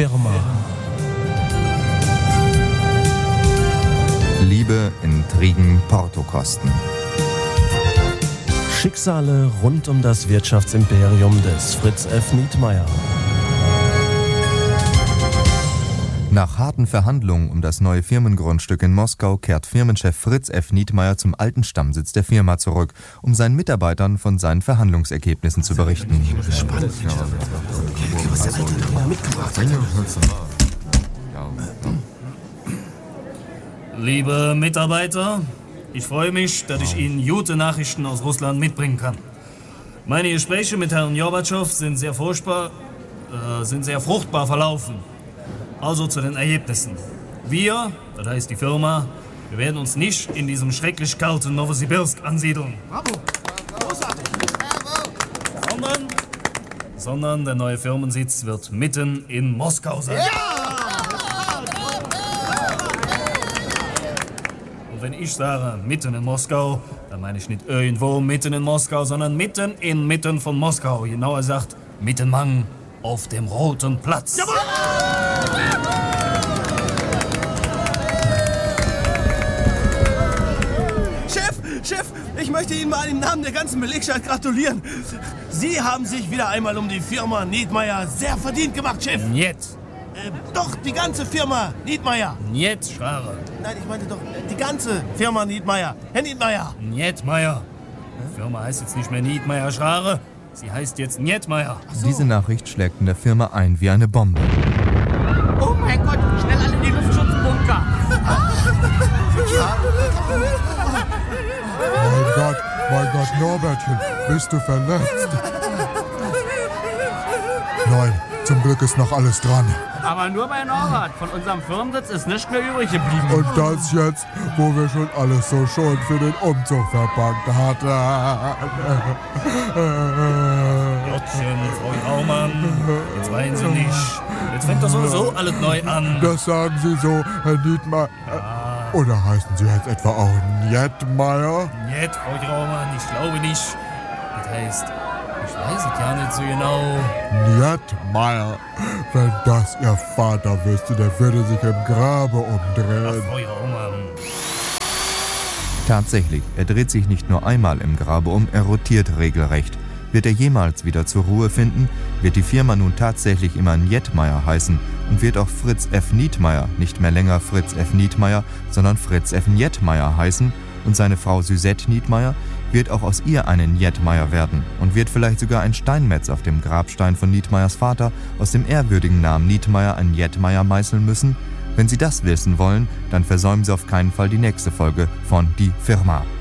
Firma. Liebe, Intrigen, Portokosten. Schicksale rund um das Wirtschaftsimperium des Fritz F. Nietmeyer. Nach harten Verhandlungen um das neue Firmengrundstück in Moskau kehrt Firmenchef Fritz F. Nietmeyer zum alten Stammsitz der Firma zurück, um seinen Mitarbeitern von seinen Verhandlungsergebnissen zu berichten. Spannend. Was der Alte da mitgebracht hat. Liebe Mitarbeiter, ich freue mich, dass ich Ihnen gute Nachrichten aus Russland mitbringen kann. Meine Gespräche mit Herrn Gorbatschow sind sehr fruchtbar verlaufen. Also zu den Ergebnissen. Wir, das heißt die Firma, wir werden uns nicht in diesem schrecklich kalten Novosibirsk ansiedeln. Bravo! Großartig! Sondern der neue Firmensitz wird mitten in Moskau sein. Und wenn ich sage mitten in Moskau, dann meine ich nicht irgendwo mitten in Moskau, sondern mitten von Moskau. Genauer gesagt, mittenmang auf dem Roten Platz. Jawohl! Chef, ich möchte Ihnen mal im Namen der ganzen Belegschaft gratulieren. Sie haben sich wieder einmal um die Firma Nietmeyer sehr verdient gemacht, Chef. Niet. Doch, die ganze Firma Nietmeyer. Niet, Schrare. Nein, ich meinte doch die ganze Firma Nietmeyer. Herr Nietmeyer. Nietmeyer. Die Firma heißt jetzt nicht mehr Nietmeyer Schrare. Sie heißt jetzt Nietmeyer. So. Diese Nachricht schlägt in der Firma ein wie eine Bombe. Oh mein Gott, schnell alle in die Luftschutzbunker. Mein Gott, Norbertchen, bist du verletzt? Nein, zum Glück ist noch alles dran. Aber nur bei Norbert. Von unserem Firmensitz ist nichts mehr übrig geblieben. Und das jetzt, wo wir schon alles so schon für den Umzug verpackt hatten. Gottchen, Frau Raumann, jetzt weinen Sie nicht. Jetzt fängt doch sowieso alles neu an. Das sagen Sie so, Herr Nietmeyer. Oder heißen Sie jetzt etwa auch Nietmeyer? Niet, Frau Raumann, ich glaube nicht. Das heißt, ich weiß es ja nicht so genau. Nietmeyer. Wenn das Ihr Vater wüsste, der würde sich im Grabe umdrehen. Ach, Frau Raumann. Tatsächlich, er dreht sich nicht nur einmal im Grabe um, er rotiert regelrecht. Wird er jemals wieder zur Ruhe finden, wird die Firma nun tatsächlich immer Nietmeyer heißen und wird auch Fritz F. Nietmeyer nicht mehr länger Fritz F. Nietmeyer, sondern Fritz F. Nietmeyer heißen und seine Frau Suzette Nietmeyer wird auch aus ihr eine Nietmeyer werden und wird vielleicht sogar ein Steinmetz auf dem Grabstein von Nietmeyers Vater aus dem ehrwürdigen Namen Nietmeyer ein Nietmeyer meißeln müssen? Wenn Sie das wissen wollen, dann versäumen Sie auf keinen Fall die nächste Folge von Die Firma.